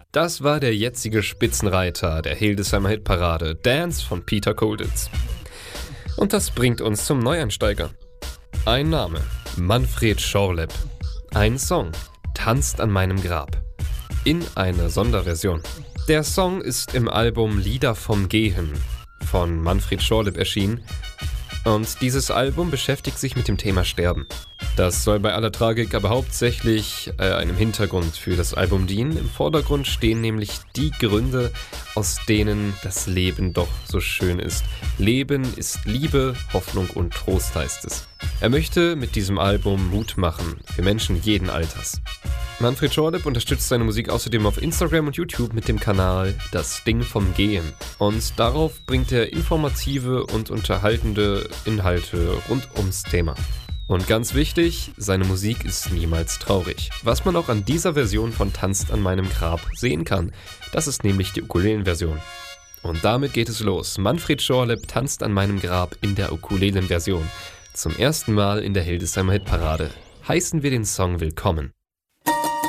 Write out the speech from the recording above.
Das war der jetzige Spitzenreiter der Hildesheimer Hitparade, Dance von Peter Kolditz. Und das bringt uns zum Neueinsteiger. Ein Name, Manfred Schorlepp. Ein Song, Tanzt an meinem Grab. In einer Sonderversion. Der Song ist im Album Lieder vom Gehen von Manfred Schorlepp erschienen. Und dieses Album beschäftigt sich mit dem Thema Sterben. Das soll bei aller Tragik aber hauptsächlich einem Hintergrund für das Album dienen. Im Vordergrund stehen nämlich die Gründe, aus denen das Leben doch so schön ist. Leben ist Liebe, Hoffnung und Trost, heißt es. Er möchte mit diesem Album Mut machen für Menschen jeden Alters. Manfred Schorlepp unterstützt seine Musik außerdem auf Instagram und YouTube mit dem Kanal Das Ding vom Gehen. Und darauf bringt er informative und unterhaltende Inhalte rund ums Thema. Und ganz wichtig, seine Musik ist niemals traurig. Was man auch an dieser Version von Tanzt an meinem Grab sehen kann. Das ist nämlich die Ukulelen-Version. Und damit geht es los. Manfred Schorlepp tanzt an meinem Grab in der Ukulelen-Version. Zum ersten Mal in der Hildesheimer Hitparade. Heißen wir den Song willkommen.